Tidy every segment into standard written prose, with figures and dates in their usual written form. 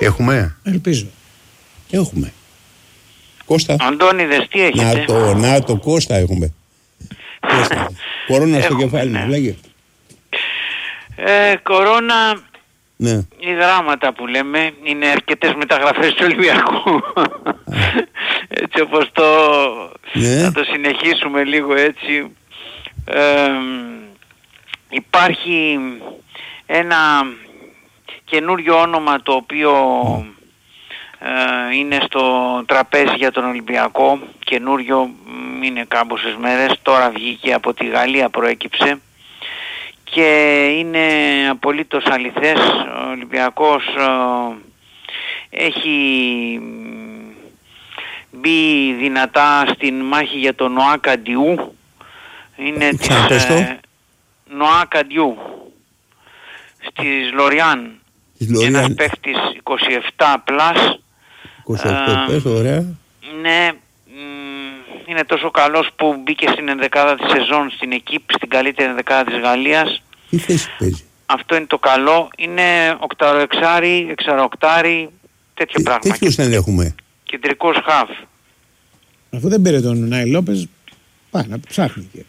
Έχουμε. Ελπίζω. Έχουμε. Κώστα. Αντώνιδες, τι έχετε? Να το Κώστα έχουμε. Κώστα. Κορώνα στο κεφάλι μου, λέγε. Κορώνα, ναι. Οι δράματα που λέμε είναι αρκετές μεταγραφές του Ολυμπιακού. Έτσι όπως θα το συνεχίσουμε λίγο έτσι. Υπάρχει ένα καινούριο όνομα το οποίο είναι στο τραπέζι για τον Ολυμπιακό. Καινούριο, είναι κάμποσες μέρες, τώρα βγήκε από τη Γαλλία, προέκυψε και είναι απολύτως αληθές. Ο Ολυμπιακός έχει μπει δυνατά στην μάχη για τον Νοά Καντιού. Είναι της Νοά Καντιού στις Λοριάν. Ένας παίχτης 27 πλάς. 28 πες, ωραία. Ναι, είναι τόσο καλός που μπήκε στην ενδεκάδα της σεζόν στην ΕΚΙΠ, στην καλύτερη ενδεκάδα της Γαλλίας. Τι θέση παίζει? Αυτό είναι το καλό. Είναι οκταροεξάρι, εξαροκτάρι, τέτοιο πράγμα. Τέτοιος δεν έχουμε. Κεντρικός χαφ. Αφού δεν πήρε τον Νάι Λόπες, πάει να ψάχνει και.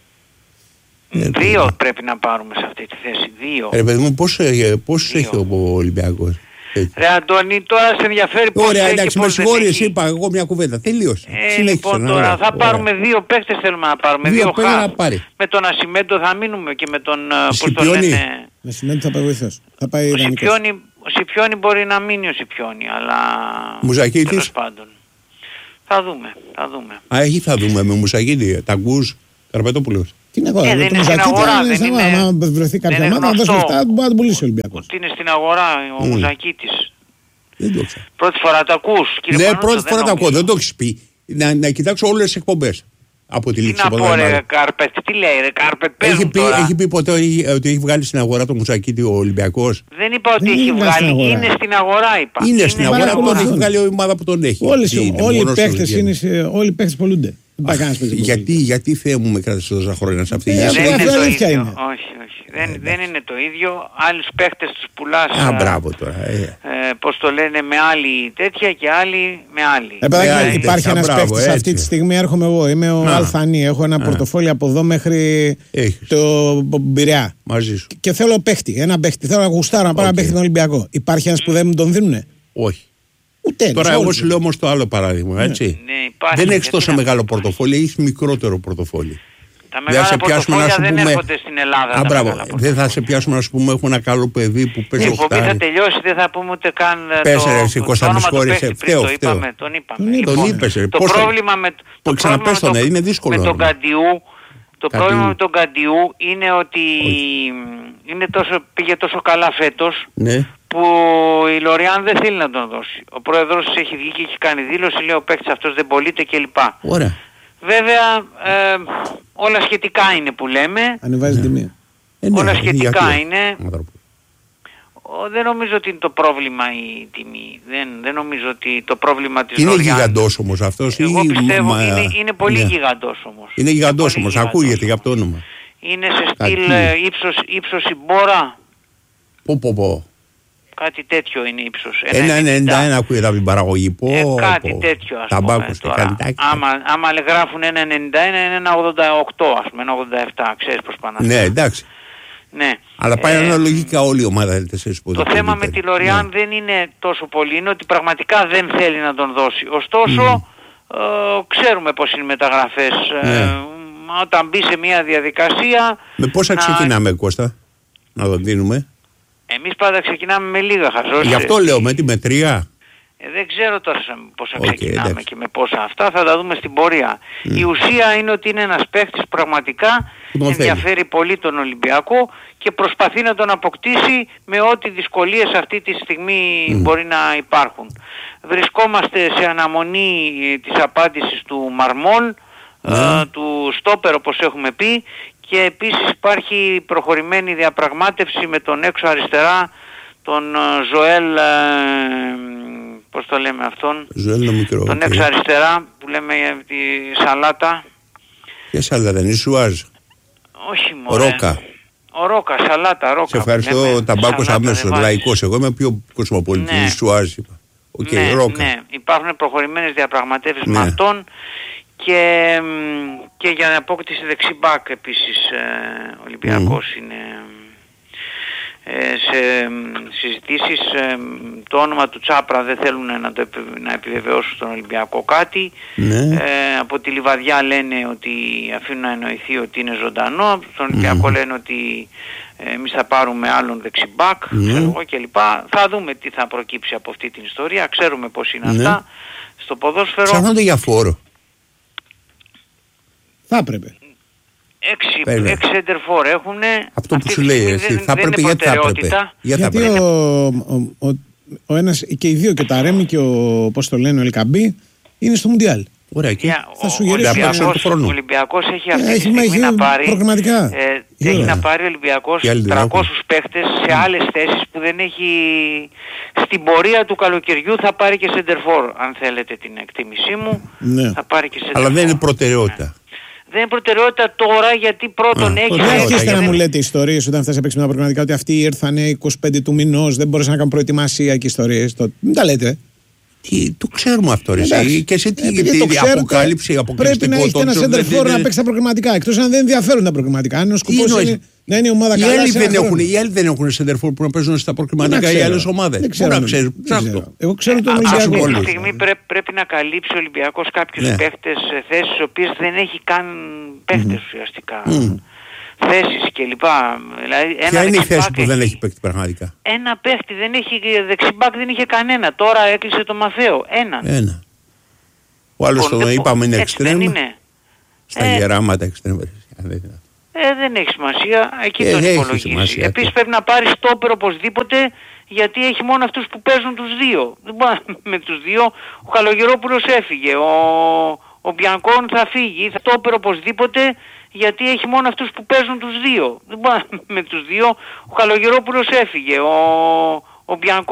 Δύο πρέπει να πάρουμε σε αυτή τη θέση. Δύο. Ρε παιδί μου, πόσους έχει ο Ολυμπιακός? Ρε Αντώνη, τώρα σε ενδιαφέρει πώς έχει. Ωραία, εντάξει, με συγχωρείς, είπα εγώ μια κουβέντα. Τελείωσε. Λοιπόν, τώρα θα πάρουμε δύο παίκτες, θέλουμε να πάρουμε. Δύο χαφ. Με τον Ασημέντο θα μείνουμε και με τον. Πώς το λένε. Με Ασημέντο θα πάει βοηθός. Θα πάει ο Σιπιόνι μπορεί να μείνει ο Σιπιόνι, αλλά. Μουζακίτης. Τέλος πάντων. Θα δούμε. Εκεί θα δούμε με Μουζακίτη. Τα ακούς, Καρπετόπουλος? Τι είναι αγορά, δεν είναι στην αγορά, δεν είναι. Αν βρεθεί κάποια ομάδα, να δώσει λεφτά, μπορεί να την πουλήσει ο Ολυμπιακός. Ότι είναι στην αγορά ο Μουζακίτης. Δεν το ξέρω. Πρώτη φορά τα ακούς, κύριε Ναι, πρώτη φορά τα ακούω, δεν το έχεις πει. Να κοιτάξω όλες τις εκπομπές. Από τη λήξη από το ρε Κάρπετ, τι λέει ρε Κάρπετ, έχει πει ποτέ ότι έχει βγάλει στην αγορά το Μουζακίτη ο Ολυμπιακός? Δεν είπα ότι έχει βγάλει, είναι στην αγορά είπα. Είναι στην αγορά, τον έχει βγάλει η ομάδα που τον έχει. Όλοι οι παίκτες πολλούνται. Γιατί Θεέ μου με κράτησε τόσα χρόνια σε αυτή η δεν είναι το ίδιο. Όχι. Δεν είναι το ίδιο. Άλλους παίχτες τους πουλάς. Μπράβο τώρα. Πώς το λένε, με άλλη τέτοια και άλλοι με άλλη. Υπάρχει ένας παίχτης αυτή τη στιγμή, έρχομαι εγώ. Είμαι ο Αλθανή. Έχω ένα πορτοφόλι από εδώ μέχρι το Πειραιά. Μαζί σου. Και θέλω παίχτη. Ένα παίχτη. Θέλω να γουστάρω να πάρω ένα παίχτη τον Ολυμπιακό. Υπάρχει ένας που δεν μου τον δίνουνε? Όχι. Ούτε, τώρα εγώ σου λέω όμως το άλλο παράδειγμα, έτσι. Δεν έχεις τόσο μεγάλο πορτοφόλι, έχεις μικρότερο πορτοφόλι. Τα μεγάλα πορτοφόλια δεν έρχονται στην Ελλάδα. Δεν θα σε πιάσουμε να σου πούμε έχω ένα καλό παιδί που παίζει οχτάρι. Η θα τελειώσει, δεν θα πούμε ούτε καν το όνομα του παίχτη. Τον είπαμε. Τον είπες. Το πρόβλημα με τον Καντιού, το πρόβλημα με τον Καντιού είναι ότι πήγε τόσο καλά φέτος που η Λοριάν δεν θέλει να τον δώσει. Ο πρόεδρος έχει βγει και έχει κάνει δήλωση, λέει ο παίκτης αυτός δεν πωλείται κλπ. Ωραία. Βέβαια όλα σχετικά είναι που λέμε. Ανεβάζει τιμή. Όλα σχετικά είναι. Δεν νομίζω ότι είναι το πρόβλημα η τιμή. Δεν νομίζω ότι το πρόβλημα της Λοριάν. Είναι γιγαντός όμως αυτός? Εγώ πιστεύω είναι πολύ γιγαντός όμως. Είναι γιγαντός όμως, ακούγεται για αυτό το όνομα. Είναι σε στυλ ύψος Ιμπόρα. Πω. Κάτι τέτοιο είναι ύψος. 1,91 ακούγεται από την παραγωγή. Κάτι τέτοιο ας πούμε τώρα. Άμα γράφουν 1,91 είναι 1,88 ας πούμε, 1,87, ξέρεις πως πάνε. Ναι, εντάξει. Ναι. Αλλά πάει αναλογικά όλη η ομάδα. Το θέμα με τη Λοριάν δεν είναι τόσο πολύ, είναι ότι πραγματικά δεν θέλει να τον δώσει. Ωστόσο ξέρουμε πως είναι οι μεταγραφές. Όταν μπει σε μια διαδικασία... Με πόσα ξεκινάμε, Κώστα, να τον δίνουμε? Εμείς πάντα ξεκινάμε με λίγα, Χαζός. Γι' αυτό λέω, με 3. Δεν ξέρω τώρα πόσα ξεκινάμε και με πόσα αυτά, θα τα δούμε στην πορεία. Η ουσία είναι ότι είναι ένας παίκτης που πραγματικά ενδιαφέρει πολύ τον Ολυμπιακό και προσπαθεί να τον αποκτήσει με ό,τι δυσκολίες αυτή τη στιγμή μπορεί να υπάρχουν. Βρισκόμαστε σε αναμονή της απάντησης του Μαρμόλ, του στόπερ όπως έχουμε πει, και επίσης υπάρχει προχωρημένη διαπραγμάτευση με τον έξω αριστερά, τον Ζωέλ, πώς το λέμε αυτόν, τον έξω αριστερά που λέμε τη Σαλάτα. Ποια Σαλάτα, είναι Σουάζ? Όχι μόνο. Ρόκα. Ο Ρόκα, Σαλάτα, Ρόκα. Σε ευχαριστώ, Ταμπάκος αμέσως, λαϊκός. Εγώ είμαι πιο κοσμοπολιτής, Σουάζ είπα. Ναι, υπάρχουν προχωρημένες διαπραγματεύσεις με αυτόν και για να απόκτηση δεξιμπάκ επίσης ο Ολυμπιακός είναι σε συζητήσεις. Το όνομα του Τσάπρα δεν θέλουν να επιβεβαιώσουν στον Ολυμπιακό κάτι. Από τη Λιβαδιά λένε ότι αφήνουν να εννοηθεί ότι είναι ζωντανό. Στον Ολυμπιακό λένε ότι εμείς θα πάρουμε άλλον δεξιμπάκ, ξέρω εγώ κλπ. Θα δούμε τι θα προκύψει από αυτή την ιστορία. Ξέρουμε πως είναι αυτά στο ποδόσφαιρο. Ψάχνονται για φόρο. Θα έπρεπε. 6 center for έχουνε. Αυτό που σου λέει εσύ, θα έπρεπε, γιατί θα έπρεπε. Γιατί ο ένας και οι δύο, και ο Ταρέμι και πώς το λένε, ο Ελκαμπή, είναι στο Μουντιάλ. Ωραία, και θα σου γυρίσει ο Ολυμπιακός έχει αυτή τη στιγμή να πάρει έχει να πάρει ο Ολυμπιακός 300 παίχτες σε άλλες θέσεις που δεν έχει. Στην πορεία του καλοκαιριού θα πάρει και center for, αν θέλετε την εκτίμησή μου. Θα πάρει και center for. Αλλά δεν είναι προτεραιότητα. Δεν είναι προτεραιότητα τώρα, γιατί πρώτον έχει. Δεν αρχίστε να μου λέτε ιστορίες όταν φτάσει να παίξει με τα προγραμματικά ότι αυτοί ήρθανε 25 του μηνός, δεν μπορούσαν να κάνουν προετοιμασία και ιστορίες. Μην τα λέτε. Το ξέρουμε αυτό, ρε. Και σε τι αποκάλυψη, πρέπει να έχετε ένα center for να παίξει τα προγραμματικά. Εκτός αν δεν ενδιαφέρουν τα προγραμματικά. Αν ο σκοπός είναι να είναι η ομάδα καλά. Οι άλλοι δεν έχουν center for που να παίζουν στα προγραμματικά, οι άλλες ομάδες. Δεν ξέρω. Εγώ ξέρω τον Ολυμπιακό. Αυτή τη στιγμή πρέπει να καλύψει ο Ολυμπιακός κάποιους παίχτες σε θέσεις στις οποίες δεν έχει καν παίχτες ουσιαστικά. Θέσεις κλπ. Δηλαδή, ποια είναι η θέση που δεν έχει παίκτη πραγματικά? Ένα παίκτη δεν έχει, δεξιμπάκ δεν είχε κανένα. Τώρα έκλεισε το Μαθαίο. Ένα. Ο άλλος το είπαμε είναι εξτρέμ. Στα γεράματα εξτρέμ. Δεν έχει σημασία. Εκεί τον υπολογίζει. Επίσης πρέπει να πάρει στόπερ οπωσδήποτε, γιατί έχει μόνο αυτούς που παίζουν τους δύο. Με τους δύο ο Καλογερόπουλος έφυγε. Ο Μπιανκόν θα φύγει. Στόπερ οπωσδήποτε, γιατί έχει μόνο αυτούς που παίζουν τους δύο. Με τους δύο ο Καλογερόπουλος έφυγε. Ο Μπιανκόν